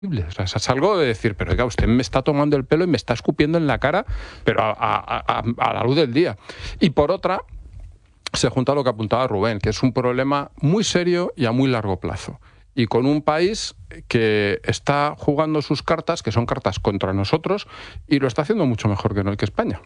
O sea, es algo de decir, pero oiga, usted me está tomando el pelo y me está escupiendo en la cara, pero a la luz del día. Y por otra, se junta lo que apuntaba Rubén, que es un problema muy serio y a muy largo plazo. Y con un país que está jugando sus cartas, que son cartas contra nosotros, y lo está haciendo mucho mejor que España.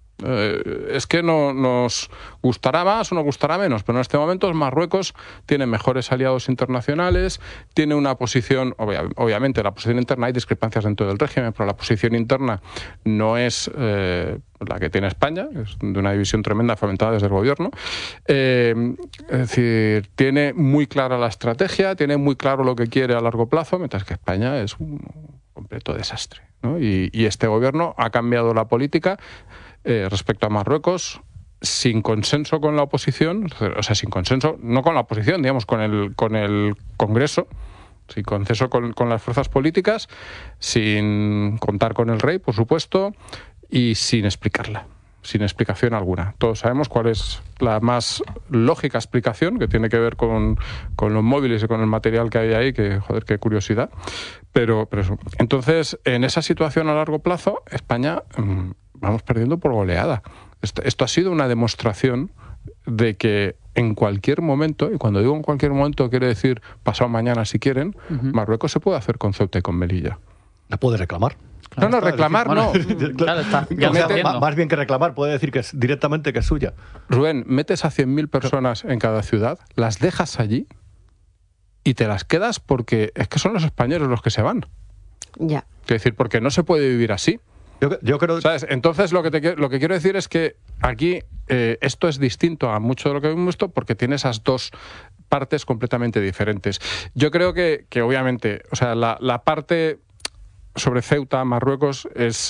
Es que no nos gustará más o nos gustará menos, pero en este momento Marruecos tiene mejores aliados internacionales, tiene una posición, obviamente la posición interna hay discrepancias dentro del régimen, pero la posición interna no es la que tiene España, es de una división tremenda fomentada desde el gobierno. Es decir, tiene muy clara la estrategia, tiene muy claro lo que quiere a largo plazo, mientras que España es un completo desastre, ¿no? Y este gobierno ha cambiado la política respecto a Marruecos sin consenso con la oposición, o sea, sin consenso, no con la oposición, digamos, con el Congreso, sin consenso con las fuerzas políticas, sin contar con el rey, por supuesto, y sin explicarla, sin explicación alguna. Todos sabemos cuál es la más lógica explicación, que tiene que ver con los móviles y con el material que hay ahí, que, joder, qué curiosidad. Pero eso. Entonces, en esa situación a largo plazo, España vamos perdiendo por goleada. Esto ha sido una demostración de que en cualquier momento, y cuando digo en cualquier momento quiere decir pasado mañana si quieren, Marruecos se puede hacer con Ceuta y con Melilla. ¿La puede reclamar? Claro, no, reclamar no. Claro, está, más bien que reclamar, puede decir que es directamente que es suya. Rubén, metes a 100.000 personas en cada ciudad, las dejas allí y te las quedas porque es que son los españoles los que se van. Ya. Es decir, porque no se puede vivir así. Yo creo... ¿Sabes? Entonces, lo que quiero decir es que aquí esto es distinto a mucho de lo que hemos visto porque tiene esas dos partes completamente diferentes. Yo creo que obviamente, o sea, la parte sobre Ceuta, Marruecos, es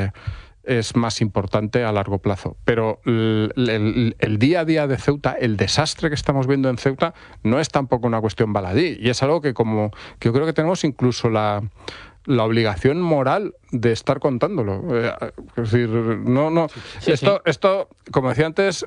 más importante a largo plazo. Pero el día a día de Ceuta, el desastre que estamos viendo en Ceuta, no es tampoco una cuestión baladí. Y es algo que yo creo que tenemos incluso la obligación moral de estar contándolo. Es decir, no. Sí, esto, como decía antes,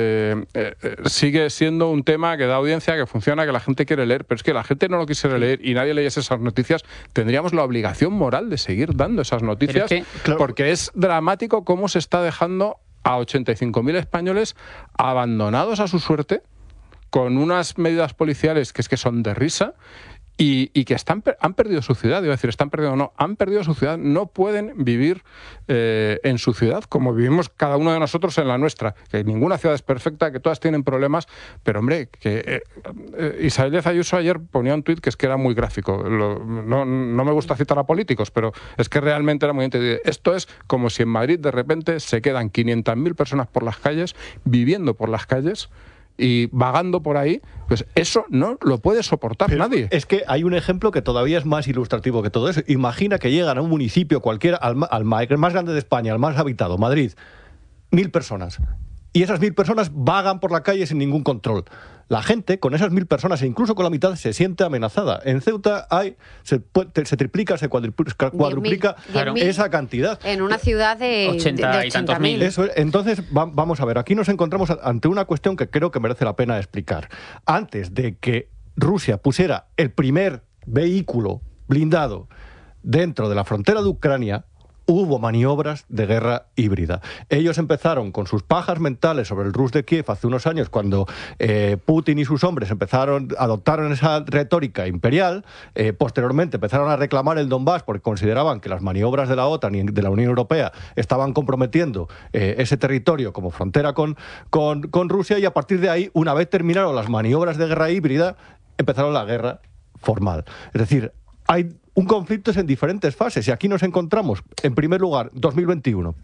sigue siendo un tema que da audiencia, que funciona, que la gente quiere leer, pero es que la gente no lo quisiera leer y nadie leyese esas noticias, tendríamos la obligación moral de seguir dando esas noticias, porque es dramático cómo se está dejando a 85.000 españoles abandonados a su suerte, con unas medidas policiales que son de risa, y que han perdido su ciudad, iba a decir, han perdido su ciudad, no pueden vivir en su ciudad como vivimos cada uno de nosotros en la nuestra, que ninguna ciudad es perfecta, que todas tienen problemas, pero hombre, que Isabel Díaz Ayuso ayer ponía un tuit que era muy gráfico, no me gusta citar a políticos, pero es que realmente era muy entendido. Esto es como si en Madrid de repente se quedan 500.000 personas por las calles, viviendo por las calles, y vagando por ahí, pues eso no lo puede soportar nadie. Es que hay un ejemplo que todavía es más ilustrativo que todo eso. Imagina que llegan a un municipio cualquiera, al más grande de España, al más habitado, Madrid, 1.000 personas. Y esas 1.000 personas vagan por la calle sin ningún control. La gente, con esas 1.000 personas, e incluso con la mitad, se siente amenazada. En Ceuta se triplica, se cuadruplica esa cantidad. En una ciudad de 80 y tantos mil. Eso es. Entonces, vamos a ver, aquí nos encontramos ante una cuestión que creo que merece la pena explicar. Antes de que Rusia pusiera el primer vehículo blindado dentro de la frontera de Ucrania, hubo maniobras de guerra híbrida. Ellos empezaron con sus pajas mentales sobre el Rus de Kiev hace unos años, cuando Putin y sus hombres adoptaron esa retórica imperial. Posteriormente empezaron a reclamar el Donbass porque consideraban que las maniobras de la OTAN y de la Unión Europea estaban comprometiendo ese territorio como frontera con Rusia, y a partir de ahí, una vez terminaron las maniobras de guerra híbrida, empezaron la guerra formal. Es decir, hay un conflicto en diferentes fases, y aquí nos encontramos, en primer lugar, 2021,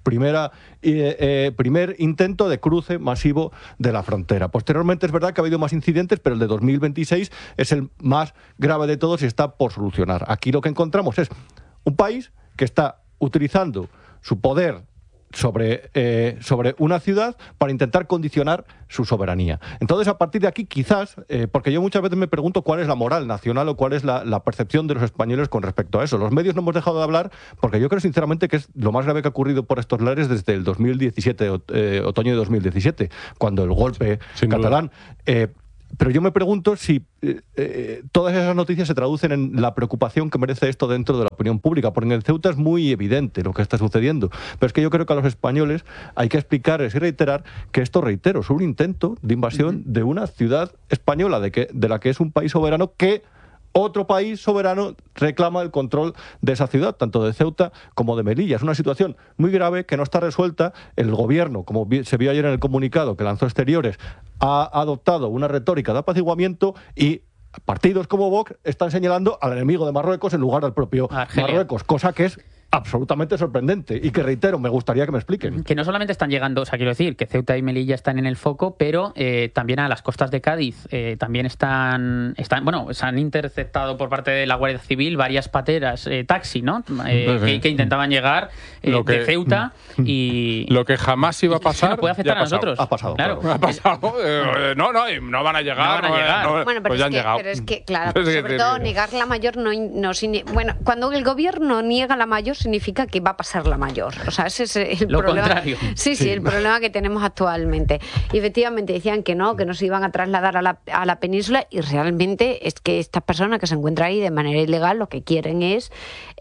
primer intento de cruce masivo de la frontera. Posteriormente es verdad que ha habido más incidentes, pero el de 2026 es el más grave de todos y está por solucionar. Aquí lo que encontramos es un país que está utilizando su poder sobre una ciudad para intentar condicionar su soberanía. Entonces, a partir de aquí, quizás, porque yo muchas veces me pregunto cuál es la moral nacional o cuál es la percepción de los españoles con respecto a eso. Los medios no hemos dejado de hablar porque yo creo sinceramente que es lo más grave que ha ocurrido por estos lares desde el 2017, otoño de 2017, cuando el golpe catalán... pero yo me pregunto si todas esas noticias se traducen en la preocupación que merece esto dentro de la opinión pública, porque en Ceuta es muy evidente lo que está sucediendo. Pero es que yo creo que a los españoles hay que explicarles y reiterar que esto, reitero, es un intento de invasión de una ciudad española, de la que es un país soberano, que otro país soberano reclama el control de esa ciudad, tanto de Ceuta como de Melilla. Es una situación muy grave que no está resuelta. El gobierno, como se vio ayer en el comunicado que lanzó Exteriores, ha adoptado una retórica de apaciguamiento y partidos como Vox están señalando al enemigo de Marruecos en lugar del propio Marruecos, cosa que es absolutamente sorprendente y que, reitero, me gustaría que me expliquen. Que no solamente están llegando, o sea, quiero decir, que Ceuta y Melilla están en el foco, pero también a las costas de Cádiz también están, bueno, se han interceptado por parte de la Guardia Civil varias pateras, taxi, ¿no? Que intentaban llegar de Ceuta y... Lo que jamás iba a pasar... No puede afectar a nosotros. Ha pasado. Claro. Ha pasado. No van a llegar. No van a llegar. Bueno, pues ya han llegado. pero es que, claro, sobre todo negar la mayor no significa... Bueno, cuando el gobierno niega la mayor significa que va a pasar la mayor. O sea, ese es el problema. Contrario. Sí, el problema que tenemos actualmente. Y efectivamente decían que no se iban a trasladar a la península, y realmente es que estas personas que se encuentran ahí de manera ilegal lo que quieren es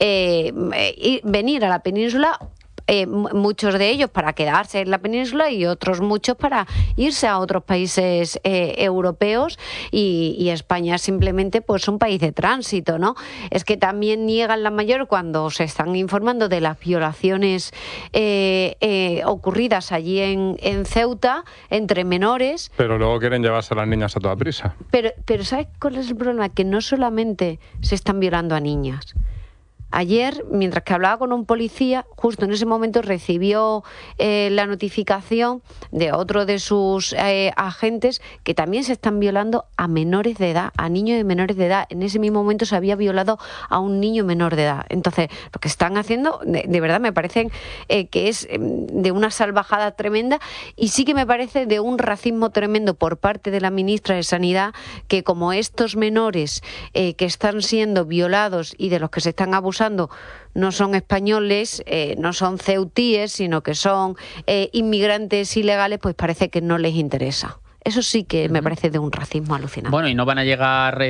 venir a la península. Muchos de ellos para quedarse en la península y otros muchos para irse a otros países europeos, y España es simplemente pues un país de tránsito, ¿no? Es que también niegan la mayor cuando se están informando de las violaciones ocurridas allí en Ceuta entre menores. Pero luego quieren llevarse a las niñas a toda prisa. Pero ¿sabes cuál es el problema? Que no solamente se están violando a niñas. Ayer, mientras que hablaba con un policía, justo en ese momento recibió la notificación de otro de sus agentes que también se están violando a menores de edad, a niños de menores de edad. En ese mismo momento se había violado a un niño menor de edad. Entonces, lo que están haciendo, de verdad, me parece que es de una salvajada tremenda, y sí que me parece de un racismo tremendo por parte de la ministra de Sanidad, que como estos menores que están siendo violados y de los que se están abusando no son españoles, no son ceutíes, sino que son inmigrantes ilegales, pues parece que no les interesa. Eso sí que me parece de un racismo alucinante. Bueno, y no van a llegar,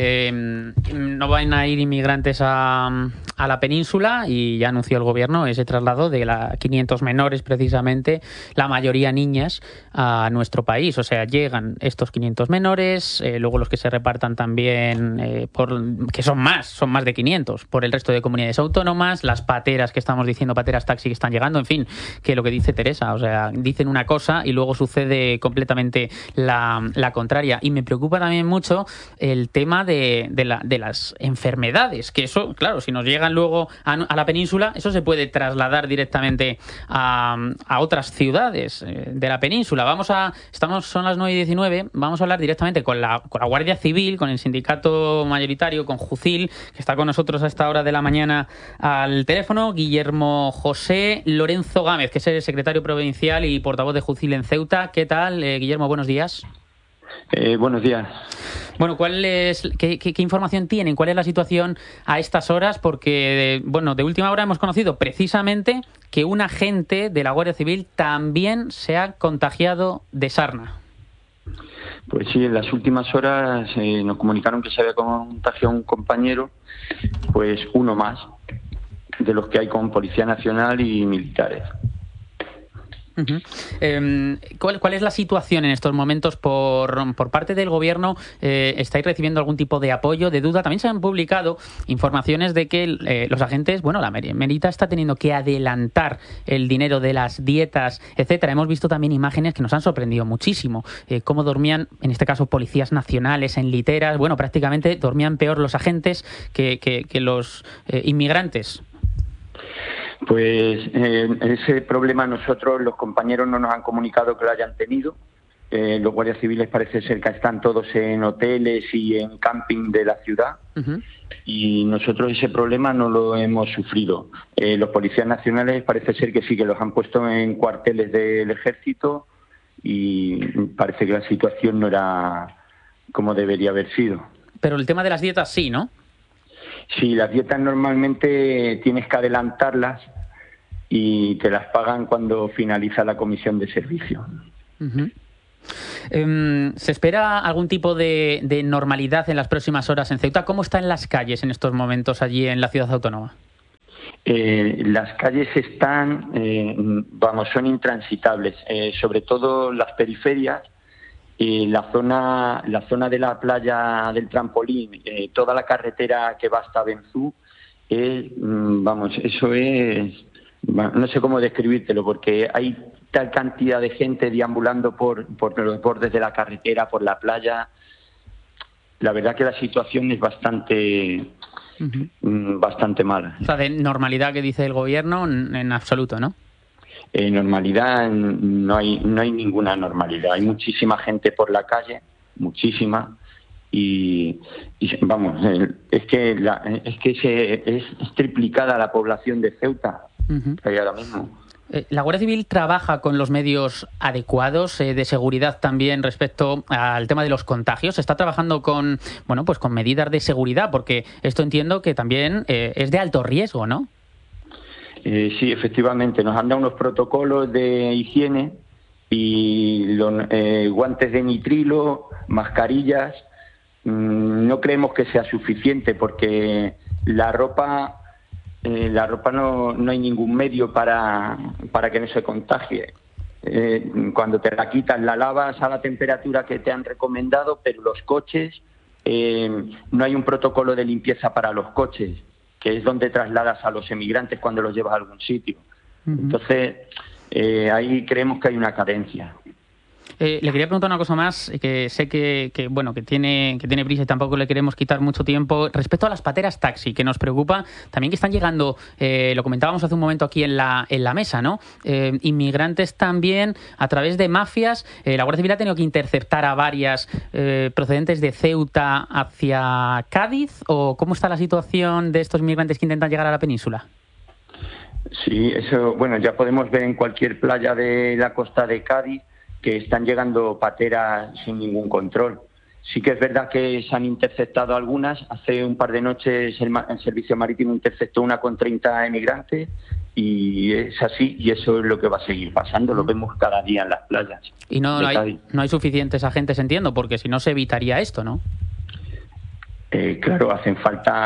no van a ir inmigrantes a la península, y ya anunció el gobierno ese traslado de 500 menores, precisamente, la mayoría niñas, a nuestro país. O sea, llegan estos 500 menores, luego los que se repartan también, que son más de 500, por el resto de comunidades autónomas, las pateras que estamos diciendo, pateras taxi que están llegando, en fin, que lo que dice Teresa, o sea, dicen una cosa y luego sucede completamente la contraria. Y me preocupa también mucho el tema de las enfermedades, que eso, claro, si nos llegan luego a la península, eso se puede trasladar directamente a otras ciudades de la península. Son las 9:19, vamos a hablar directamente con la Guardia Civil, con el sindicato mayoritario, con Jucil, que está con nosotros a esta hora de la mañana al teléfono, Guillermo José Lorenzo Gámez, que es el secretario provincial y portavoz de Jucil en Ceuta. ¿Qué tal, Guillermo? Buenos días. Buenos días. Bueno, ¿qué información tienen? ¿Cuál es la situación a estas horas? Porque, de última hora hemos conocido precisamente que un agente de la Guardia Civil también se ha contagiado de sarna. Pues sí, en las últimas horas nos comunicaron que se había contagiado un compañero, pues uno más, de los que hay con Policía Nacional y militares. ¿Cuál es la situación en estos momentos por parte del gobierno? ¿Estáis recibiendo algún tipo de apoyo, de duda? También se han publicado informaciones de que los agentes, la Merita está teniendo que adelantar el dinero de las dietas, etcétera. Hemos visto también imágenes que nos han sorprendido muchísimo. Cómo dormían, en este caso, policías nacionales en literas. Prácticamente dormían peor los agentes que los inmigrantes. Pues ese problema nosotros, los compañeros, no nos han comunicado que lo hayan tenido. Los guardias civiles parece ser que están todos en hoteles y en camping de la ciudad. Uh-huh. Y nosotros ese problema no lo hemos sufrido. Los policías nacionales parece ser que sí, que los han puesto en cuarteles del ejército, y parece que la situación no era como debería haber sido. Pero el tema de las dietas sí, ¿no? Sí, las dietas normalmente tienes que adelantarlas y te las pagan cuando finaliza la comisión de servicio. Uh-huh. ¿Se espera algún tipo de normalidad en las próximas horas en Ceuta? ¿Cómo están las calles en estos momentos allí en la ciudad autónoma? Las calles están, son intransitables, sobre todo las periferias. La zona de la playa del Trampolín, toda la carretera que va hasta Benzú, eso es, no sé cómo describírtelo, porque hay tal cantidad de gente deambulando por los bordes de la carretera, por la playa. La verdad que la situación es bastante mala. O sea, de normalidad que dice el gobierno, en absoluto, ¿no? Normalidad, no hay ninguna normalidad. Hay muchísima gente por la calle, muchísima, y vamos, es triplicada la población de Ceuta que hay ahora mismo. ¿La Guardia Civil trabaja con los medios adecuados de seguridad también respecto al tema de los contagios? ¿Se está trabajando con medidas de seguridad? Porque esto entiendo que también es de alto riesgo, ¿no? Sí, efectivamente. Nos han dado unos protocolos de higiene y guantes de nitrilo, mascarillas. No creemos que sea suficiente porque la ropa no hay ningún medio para que no se contagie. Cuando te la quitas, la lavas a la temperatura que te han recomendado, pero los coches, no hay un protocolo de limpieza para los coches, que es donde trasladas a los emigrantes cuando los llevas a algún sitio. Entonces, ahí creemos que hay una carencia. Le quería preguntar una cosa más, que sé que tiene prisa y tampoco le queremos quitar mucho tiempo. Respecto a las pateras taxi, que nos preocupa también, que están llegando, lo comentábamos hace un momento aquí en la mesa, ¿no? Inmigrantes también a través de mafias. La Guardia Civil ha tenido que interceptar a varias procedentes de Ceuta hacia Cádiz. ¿O cómo está la situación de estos inmigrantes que intentan llegar a la península? Sí, eso, ya podemos ver en cualquier playa de la costa de Cádiz que están llegando pateras sin ningún control. Sí que es verdad que se han interceptado algunas. Hace un par de noches el Servicio Marítimo interceptó una con 30 emigrantes y es así, y eso es lo que va a seguir pasando. Lo vemos cada día en las playas. Y no hay suficientes agentes, entiendo, porque si no se evitaría esto, ¿no? Claro, hacen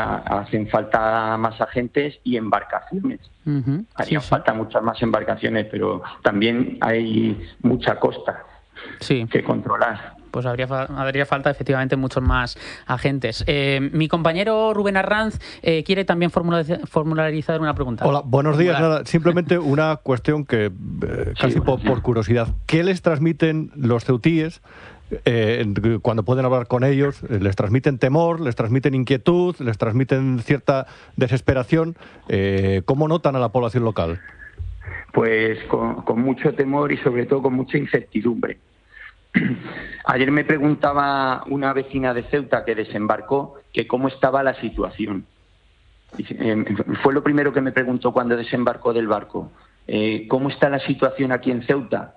falta más agentes y embarcaciones. Harían falta muchas más embarcaciones, pero también hay mucha costa que controlar. Pues habría falta efectivamente muchos más agentes. Mi compañero Rubén Arranz quiere también formularizar una pregunta. Hola, buenos días. Nada, simplemente una cuestión que casi por curiosidad. ¿Qué les transmiten los ceutíes cuando pueden hablar con ellos? ¿Les transmiten temor, les transmiten inquietud, les transmiten cierta desesperación? ¿Cómo notan a la población local? Pues con mucho temor y sobre todo con mucha incertidumbre. Ayer me preguntaba una vecina de Ceuta que desembarcó que cómo estaba la situación. Fue lo primero que me preguntó cuando desembarcó del barco. ¿Cómo está la situación aquí en Ceuta?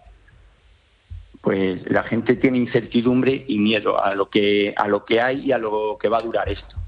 Pues la gente tiene incertidumbre y miedo a lo que hay y a lo que va a durar esto.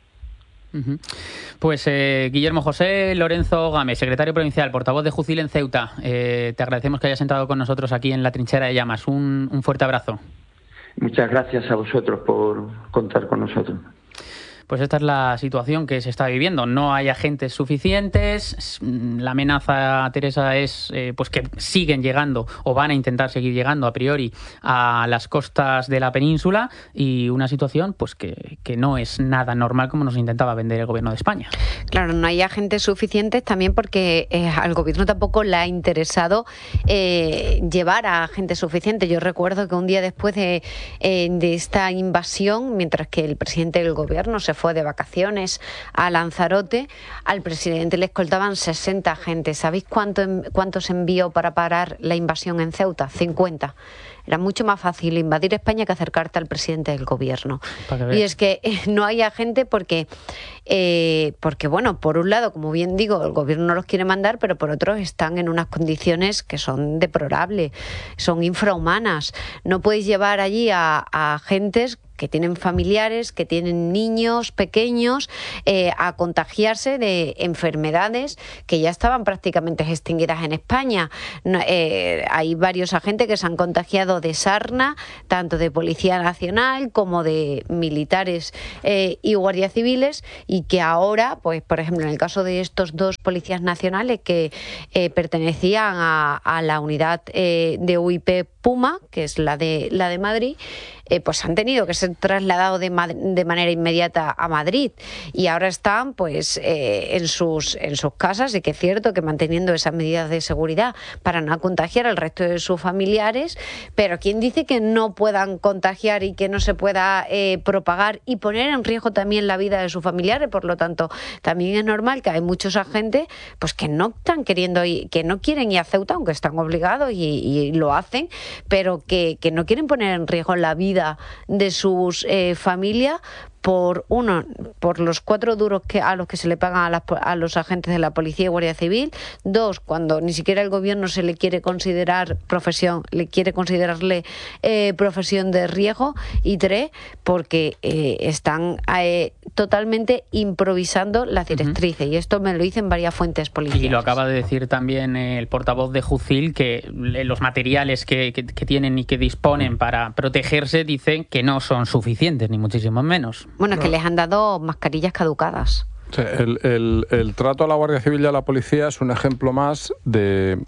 Pues Guillermo José Lorenzo Gámez, secretario provincial, portavoz de Jucil en Ceuta, te agradecemos que hayas entrado con nosotros aquí en la Trinchera de Llamas. Un fuerte abrazo. Muchas gracias a vosotros por contar con nosotros. Pues esta es la situación que se está viviendo. No hay agentes suficientes. La amenaza, Teresa, es pues que siguen llegando o van a intentar seguir llegando a priori a las costas de la península, y una situación pues que no es nada normal como nos intentaba vender el gobierno de España. Claro, no hay agentes suficientes también porque al gobierno tampoco le ha interesado llevar a agentes suficientes. Yo recuerdo que un día después de esta invasión, mientras que el presidente del gobierno se fue de vacaciones a Lanzarote, al presidente le escoltaban 60 agentes. ¿Sabéis cuántos envió para parar la invasión en Ceuta? 50. Era mucho más fácil invadir España que acercarte al presidente del gobierno. Y es que no hay agente porque, bueno, por un lado, como bien digo, el gobierno no los quiere mandar, pero por otro están en unas condiciones que son deplorables, son infrahumanas. No podéis llevar allí a agentes que tienen familiares, que tienen niños pequeños, a contagiarse de enfermedades que ya estaban prácticamente extinguidas en España. Hay varios agentes que se han contagiado de sarna, tanto de Policía Nacional como de militares y guardias civiles, y que ahora, pues por ejemplo, en el caso de estos dos policías nacionales que pertenecían a la unidad de UIP Puma, que es la de Madrid, pues han tenido que ser trasladados de manera inmediata a Madrid, y ahora están pues en sus casas, y que es cierto que manteniendo esas medidas de seguridad para no contagiar al resto de sus familiares, pero ¿quién dice que no puedan contagiar y que no se pueda propagar y poner en riesgo también la vida de sus familiares? Por lo tanto, también es normal que hay muchos agentes pues que no están queriendo ir, que no quieren ir a Ceuta, aunque están obligados y lo hacen, pero que no quieren poner en riesgo la vida de sus familias por los 4 duros a los que se le pagan a los agentes de la Policía y Guardia Civil; 2, cuando ni siquiera el gobierno se le quiere considerar profesión, considerarle profesión de riesgo; y 3, porque están totalmente improvisando las directrices, y esto me lo dicen varias fuentes policiales. Y lo acaba de decir también el portavoz de Jucil, que los materiales que tienen y que disponen para protegerse, dicen que no son suficientes, ni muchísimo menos. Bueno, es que les han dado mascarillas caducadas. Sí, el trato a la Guardia Civil y a la policía es un ejemplo más de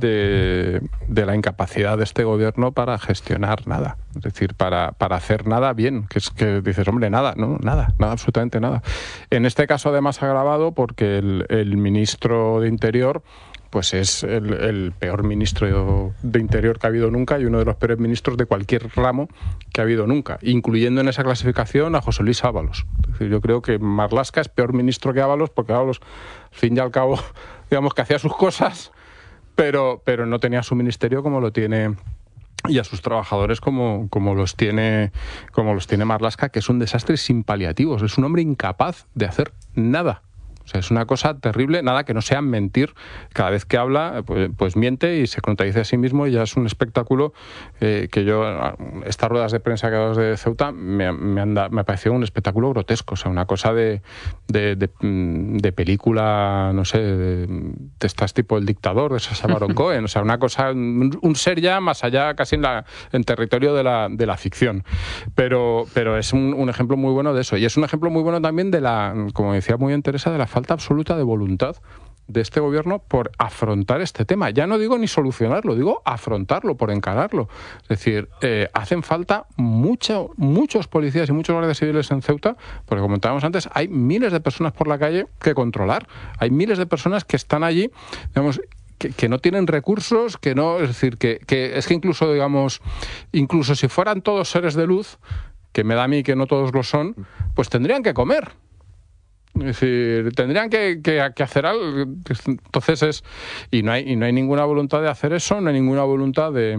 la incapacidad de este gobierno para gestionar nada. Es decir, para hacer nada bien. Que es que dices, hombre, nada, absolutamente nada. En este caso, además, agravado porque el ministro de Interior pues es el peor ministro de Interior que ha habido nunca, y uno de los peores ministros de cualquier ramo que ha habido nunca, incluyendo en esa clasificación a José Luis Ábalos. Es decir, yo creo que Marlaska es peor ministro que Ábalos, porque Ábalos, al fin y al cabo, digamos que hacía sus cosas, pero no tenía su ministerio como lo tiene, y a sus trabajadores como los tiene Marlaska, que es un desastre sin paliativos. Es un hombre incapaz de hacer nada. O sea, es una cosa terrible, nada que no sea mentir. Cada vez que habla, pues miente y se contradice a sí mismo, y ya es un espectáculo que yo, estas ruedas de prensa que hago de Ceuta, me pareció un espectáculo grotesco. O sea, una cosa de película, no sé, de estas tipo El Dictador, de Sacha Baron Cohen. O sea, una cosa, un ser ya más allá, casi en territorio de la ficción. Pero es un ejemplo muy bueno de eso. Y es un ejemplo muy bueno también de como decía muy bien Teresa, de la falta absoluta de voluntad de este gobierno por afrontar este tema. Ya no digo ni solucionarlo, digo afrontarlo, por encararlo. Es decir, hacen falta muchos policías y muchos guardias civiles en Ceuta, porque como comentábamos antes, hay miles de personas por la calle que controlar. Hay miles de personas que están allí, digamos, que no tienen recursos, es decir, que es que incluso si fueran todos seres de luz, que me da a mí que no todos lo son, pues tendrían que comer. Es decir, tendrían que hacer algo. Entonces y no hay ninguna voluntad de hacer eso, no hay ninguna voluntad de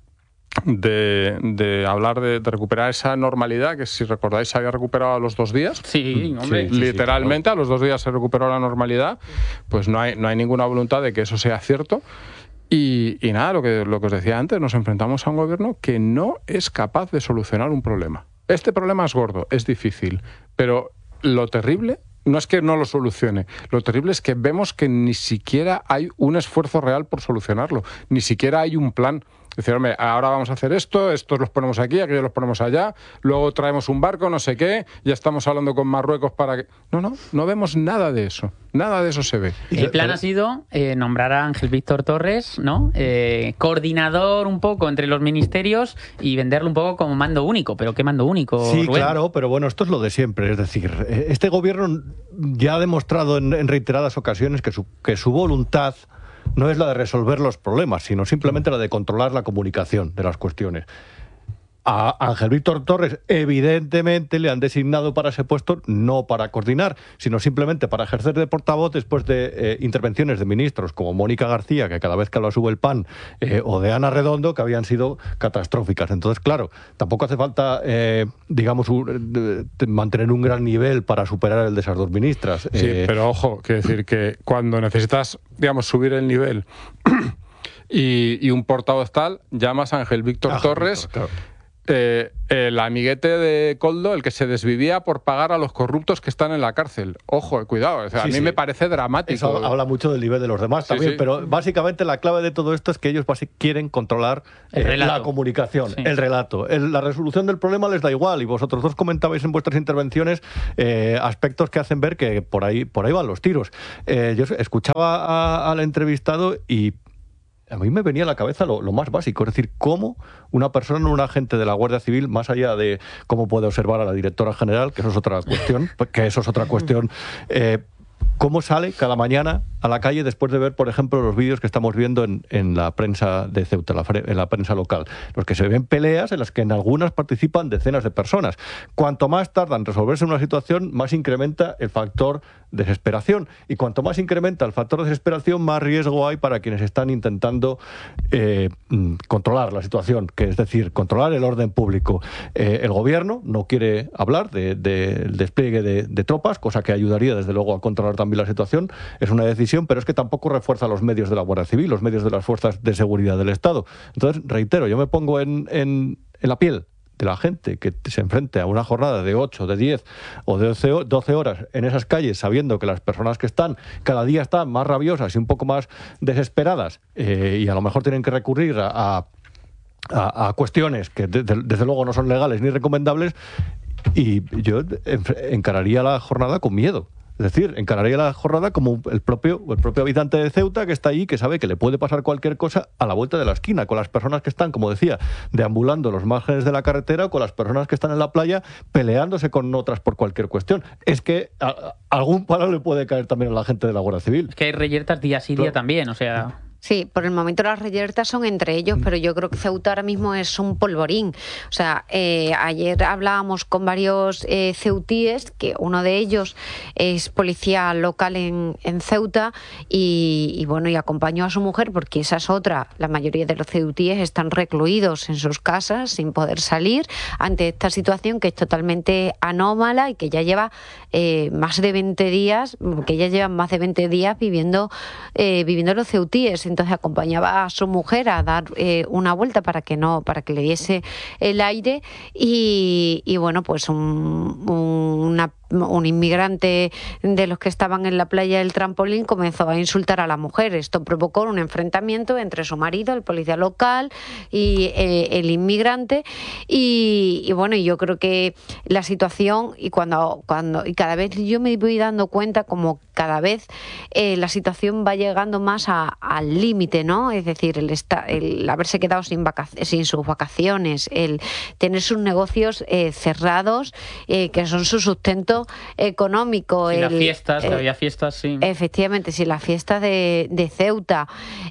hablar de recuperar esa normalidad, que si recordáis se había recuperado a los 2 días. Sí, hombre. Sí, literalmente a los 2 días se recuperó la normalidad. Pues no hay ninguna voluntad de que eso sea cierto. Y nada, lo que os decía antes, nos enfrentamos a un gobierno que no es capaz de solucionar un problema. Este problema es gordo, es difícil, pero lo terrible no es que no lo solucione, lo terrible es que vemos que ni siquiera hay un esfuerzo real por solucionarlo, ni siquiera hay un plan. Es decir, hombre, ahora vamos a hacer estos los ponemos aquí, aquellos los ponemos allá, luego traemos un barco, no sé qué, ya estamos hablando con Marruecos para que... No vemos nada de eso se ve. El plan ha sido nombrar a Ángel Víctor Torres, ¿no? Coordinador un poco entre los ministerios y venderlo un poco como mando único. ¿Pero qué mando único, Sí, Rubén? claro, pero bueno, esto es lo de siempre. Es decir, este gobierno ya ha demostrado en reiteradas ocasiones que su voluntad no es la de resolver los problemas, sino simplemente la de controlar la comunicación de las cuestiones. A Ángel Víctor Torres, evidentemente, le han designado para ese puesto no para coordinar, sino simplemente para ejercer de portavoz después de intervenciones de ministros como Mónica García, que cada vez que habla sube el pan, o de Ana Redondo, que habían sido catastróficas. Entonces, claro, tampoco hace falta, mantener un gran nivel para superar el de esas 2 ministras. Sí, pero ojo, quiero decir que cuando necesitas, subir el nivel y un portavoz tal, llamas a Ángel Víctor Torres. Claro. el amiguete de Koldo, el que se desvivía por pagar a los corruptos que están en la cárcel. Ojo, cuidado, o sea, a mí me parece dramático. Eso habla mucho del nivel de los demás también, pero básicamente la clave de todo esto es que ellos quieren controlar la comunicación, el relato. La resolución del problema les da igual, y vosotros dos comentabais en vuestras intervenciones aspectos que hacen ver que por ahí van los tiros. Yo escuchaba al entrevistado y a mí me venía a la cabeza lo más básico, es decir, cómo una persona, un agente de la Guardia Civil, más allá de cómo puede observar a la directora general, que eso es otra cuestión, cómo sale cada mañana a la calle después de ver, por ejemplo, los vídeos que estamos viendo en la prensa de Ceuta, en la prensa local, los que se ven peleas en las que en algunas participan decenas de personas. Cuanto más tarda en resolverse una situación, más incrementa el factor desesperación, y cuanto más incrementa el factor desesperación, más riesgo hay para quienes están intentando controlar la situación, que es decir, controlar el orden público. El gobierno no quiere hablar del despliegue de tropas, cosa que ayudaría desde luego a controlar también la situación, es una decisión, pero es que tampoco refuerza los medios de la Guardia Civil, los medios de las fuerzas de seguridad del Estado. Entonces, reitero, yo me pongo en la piel de la gente que se enfrente a una jornada de 8, de 10 o de 12 horas en esas calles, sabiendo que las personas que están cada día están más rabiosas y un poco más desesperadas, y a lo mejor tienen que recurrir a cuestiones que desde luego no son legales ni recomendables, y yo encararía la jornada con miedo. Es decir, encararía la jornada como el propio habitante de Ceuta, que está allí, que sabe que le puede pasar cualquier cosa a la vuelta de la esquina, con las personas que están, como decía, deambulando los márgenes de la carretera, o con las personas que están en la playa peleándose con otras por cualquier cuestión. Es que algún palo le puede caer también a la gente de la Guardia Civil. Es que hay reyertas día sí día también, o sea... Sí, por el momento las reyertas son entre ellos, pero yo creo que Ceuta ahora mismo es un polvorín. O sea, ayer hablábamos con varios ceutíes, que uno de ellos es policía local en Ceuta, y bueno, y acompañó a su mujer, porque esa es otra. La mayoría de los ceutíes están recluidos en sus casas sin poder salir ante esta situación que es totalmente anómala y que ya lleva más de 20 días, que ya llevan más de 20 días viviendo los ceutíes. Entonces acompañaba a su mujer a dar una vuelta para que le diese el aire, y bueno, pues un inmigrante de los que estaban en la playa del trampolín comenzó a insultar a la mujer. Esto provocó un enfrentamiento entre su marido, el policía local, y el inmigrante, y bueno, yo creo que la situación, y cada vez yo me voy dando cuenta como cada vez la situación va llegando más al límite, ¿no? Es decir, el haberse quedado sin sus vacaciones, el tener sus negocios cerrados, que son su sustento económico. Y las fiestas, que había fiestas, sí. Efectivamente, sí, las fiestas de Ceuta.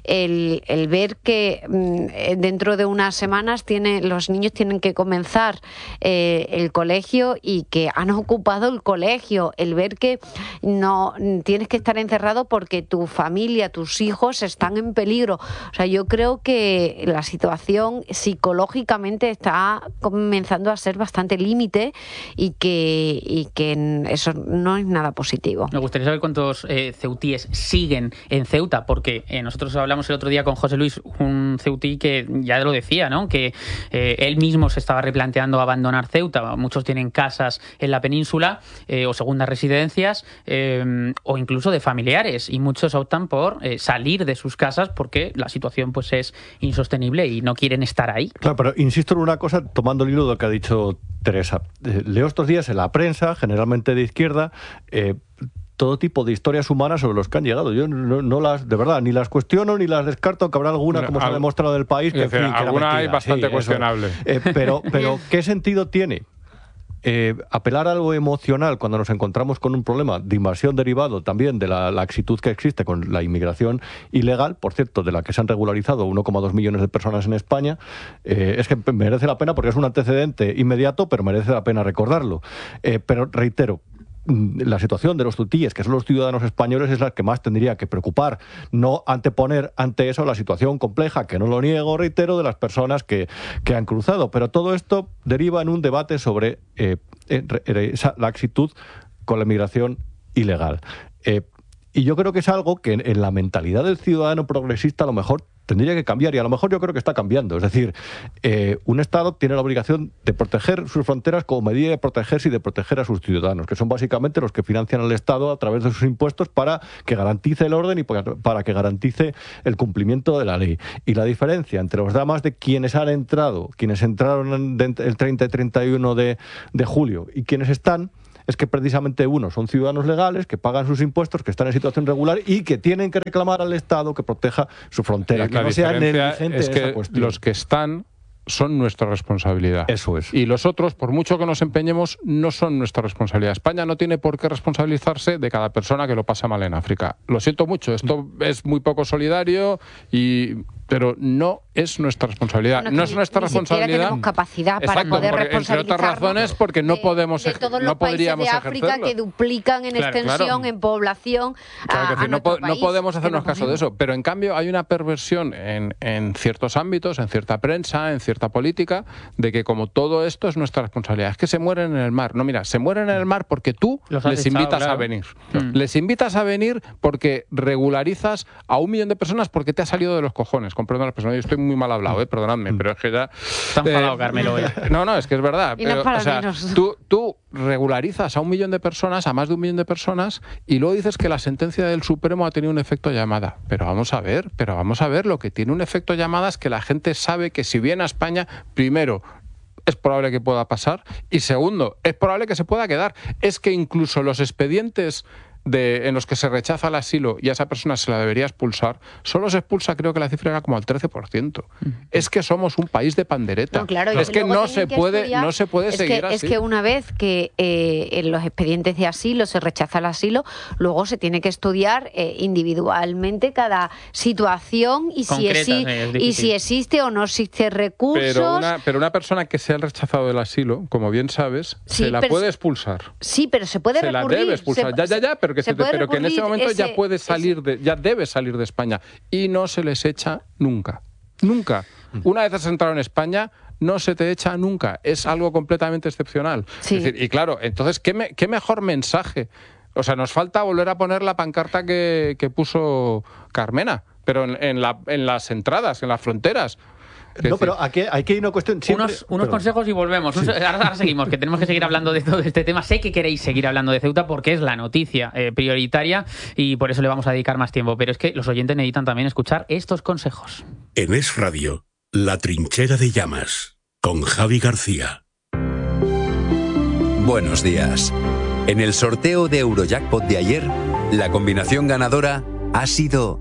El ver que dentro de unas semanas los niños tienen que comenzar el colegio, y que han ocupado el colegio. El ver que no tienes que estar encerrado porque tu familia, tus hijos están en peligro. O sea, yo creo que la situación psicológicamente está comenzando a ser bastante límite, y que eso no es nada positivo. Me gustaría saber cuántos ceutíes siguen en Ceuta, porque nosotros hablamos el otro día con José Luis, un ceutí que ya lo decía, ¿no? Que él mismo se estaba replanteando abandonar Ceuta. Muchos tienen casas en la península, o segundas residencias, o incluso de familiares, y muchos optan por salir de sus casas porque la situación pues es insostenible y no quieren estar ahí. Claro, pero insisto en una cosa, tomando el hilo de lo que ha dicho Teresa. Leo estos días en la prensa, generalmente de izquierda, todo tipo de historias humanas sobre los que han llegado. Yo no las, de verdad, ni las cuestiono ni las descarto, que habrá alguna, como se ha demostrado del país, que, alguna mentira, hay bastante cuestionable. Pero ¿qué sentido tiene apelar a lo emocional cuando nos encontramos con un problema de invasión derivado también de la laxitud que existe con la inmigración ilegal, por cierto, de la que se han regularizado 1,2 millones de personas en España? Es que merece la pena, porque es un antecedente inmediato, pero merece la pena recordarlo. Pero reitero, la situación de los ceutíes, que son los ciudadanos españoles, es la que más tendría que preocupar, no anteponer ante eso la situación compleja, que no lo niego, reitero, de las personas que han cruzado. Pero todo esto deriva en un debate sobre esa laxitud con la inmigración ilegal. Y yo creo que es algo que en la mentalidad del ciudadano progresista a lo mejor tendría que cambiar, y a lo mejor yo creo que está cambiando. Es decir, un Estado tiene la obligación de proteger sus fronteras como medida de protegerse y de proteger a sus ciudadanos, que son básicamente los que financian al Estado a través de sus impuestos para que garantice el orden y para que garantice el cumplimiento de la ley. Y la diferencia entre los dramas de quienes entraron el 30 y 31 de julio y quienes están, es que precisamente unos son ciudadanos legales, que pagan sus impuestos, que están en situación regular y que tienen que reclamar al Estado que proteja su frontera, que no sea negligente es en que esa cuestión. Los que están son nuestra responsabilidad. Eso es. Y los otros, por mucho que nos empeñemos, no son nuestra responsabilidad. España no tiene por qué responsabilizarse de cada persona que lo pasa mal en África. Lo siento mucho, esto es muy poco solidario, pero no es nuestra responsabilidad. Bueno, no es nuestra responsabilidad. Tenemos capacidad para Exacto, poder porque, responsabilizarnos. entre otras razones, porque no podemos, de todos los no podríamos países de África ejercerlo. que duplican en extensión, en población. Claro que no podemos hacernos caso de eso. eso, pero en cambio hay una perversión en ciertos ámbitos, en cierta prensa, en cierta política, de que como todo esto es nuestra responsabilidad. Es que se mueren en el mar. No, mira, se mueren en el mar porque tú les invitas a venir. Les invitas a venir porque regularizas a 1 millón de personas porque te ha salido de los cojones. Con perdón a las personas, yo estoy muy mal hablado, perdonadme, pero es que ya... Está enfadado, Carmelo. No, es que es verdad. Y no Pero, para o sea, menos. tú regularizas a 1 millón de personas, a más de 1 millón de personas, y luego dices que la sentencia del Supremo ha tenido un efecto llamada. Pero vamos a ver, lo que tiene un efecto llamada es que la gente sabe que si viene a España, primero, es probable que pueda pasar, y segundo, es probable que se pueda quedar. Es que incluso los expedientes en los que se rechaza el asilo y a esa persona se la debería expulsar, solo se expulsa, creo que la cifra era como al 13%. Es que somos un país de pandereta. No, claro, es que luego no tienen se que puede, estudiar, no se puede seguir así. Es que una vez que en los expedientes de asilo se rechaza el asilo, luego se tiene que estudiar individualmente cada situación y si existe o no existe recursos. Pero una persona que se ha rechazado el asilo, como bien sabes, Sí, se la puede expulsar. Sí, pero se puede Se la recurrir. debe expulsar. Pero que en ese momento ya debe salir de España. Y no se les echa nunca. Nunca. Una vez has entrado en España, no se te echa nunca. Es algo completamente excepcional. Sí. Es decir, y claro, entonces, ¿qué mejor mensaje? O sea, nos falta volver a poner la pancarta que puso Carmena, pero en las entradas, en las fronteras. No, pero aquí hay una cuestión... Unos consejos y volvemos. Sí. Ahora seguimos, que tenemos que seguir hablando de todo este tema. Sé que queréis seguir hablando de Ceuta porque es la noticia prioritaria y por eso le vamos a dedicar más tiempo. Pero es que los oyentes necesitan también escuchar estos consejos. En Es Radio, La Trinchera de Llamas, con Javi García. Buenos días. En el sorteo de Eurojackpot de ayer, la combinación ganadora ha sido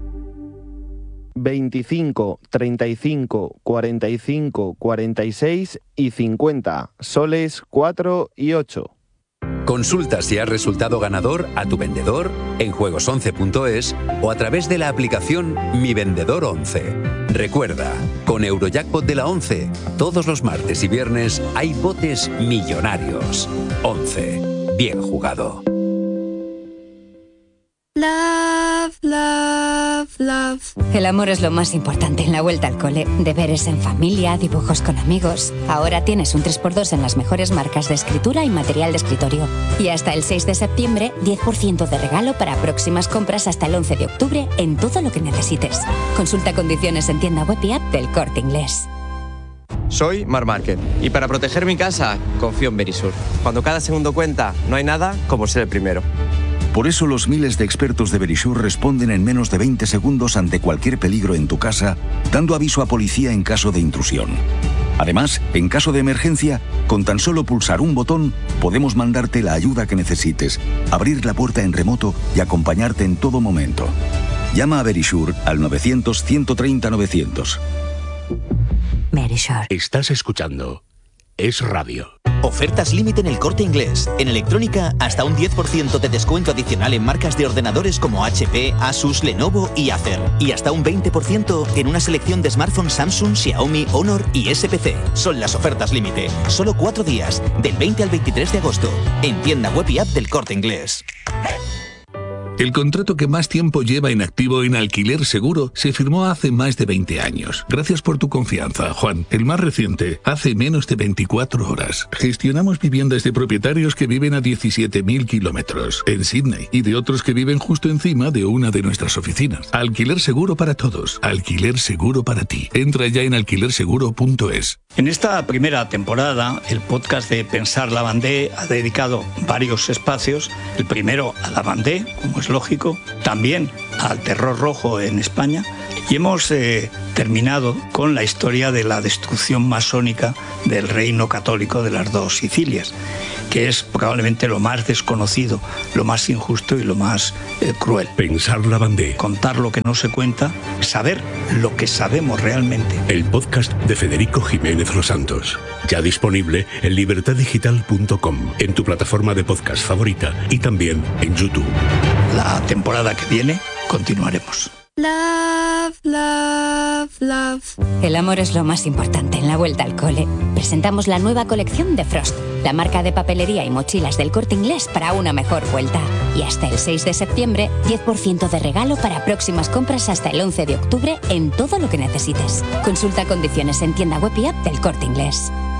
25, 35, 45, 46 y 50, soles 4 y 8. Consulta si has resultado ganador a tu vendedor en juegos11.es o a través de la aplicación Mi Vendedor 11. Recuerda, con Eurojackpot de la 11, todos los martes y viernes hay botes millonarios. 11. Bien jugado. Love, love, love. El amor es lo más importante en la vuelta al cole. Deberes en familia, dibujos con amigos. Ahora tienes un 3x2 en las mejores marcas de escritura y material de escritorio. Y hasta el 6 de septiembre, 10% de regalo para próximas compras hasta el 11 de octubre en todo lo que necesites. Consulta condiciones en tienda web y app del Corte Inglés. Soy Mar Márquez y para proteger mi casa confío en Verisur. Cuando cada segundo cuenta, no hay nada como ser el primero. Por eso los miles de expertos de Verisur responden en menos de 20 segundos ante cualquier peligro en tu casa, dando aviso a policía en caso de intrusión. Además, en caso de emergencia, con tan solo pulsar un botón, podemos mandarte la ayuda que necesites, abrir la puerta en remoto y acompañarte en todo momento. Llama a Verisur al 900-130-900. Verisur. Estás escuchando Es Radio. Ofertas límite en el Corte Inglés. En electrónica, hasta un 10% de descuento adicional en marcas de ordenadores como HP, Asus, Lenovo y Acer. Y hasta un 20% en una selección de smartphones Samsung, Xiaomi, Honor y SPC. Son las ofertas límite. Solo 4 días, del 20 al 23 de agosto. En tienda web y app del Corte Inglés. El contrato que más tiempo lleva en activo en Alquiler Seguro se firmó hace más de 20 años. Gracias por tu confianza, Juan. El más reciente, hace menos de 24 horas. Gestionamos viviendas de propietarios que viven a 17.000 kilómetros en Sydney y de otros que viven justo encima de una de nuestras oficinas. Alquiler Seguro para todos. Alquiler Seguro para ti. Entra ya en alquilerseguro.es. En esta primera temporada, el podcast de Pensar Lavandé ha dedicado varios espacios. El primero a Lavandé, como es lógico, también al terror rojo en España, y hemos terminado con la historia de la destrucción masónica del reino católico de las dos Sicilias, que es probablemente lo más desconocido, lo más injusto y lo más cruel. Pensar Lavandé. Contar lo que no se cuenta, saber lo que sabemos realmente. El podcast de Federico Jiménez Los Santos. Ya disponible en libertaddigital.com, en tu plataforma de podcast favorita y también en YouTube. La temporada que viene continuaremos. Love, love, love. El amor es lo más importante en la vuelta al cole. Presentamos la nueva colección de Frost, la marca de papelería y mochilas del Corte Inglés para una mejor vuelta. Y hasta el 6 de septiembre, 10% de regalo para próximas compras hasta el 11 de octubre en todo lo que necesites. Consulta condiciones en tienda web y app del Corte Inglés.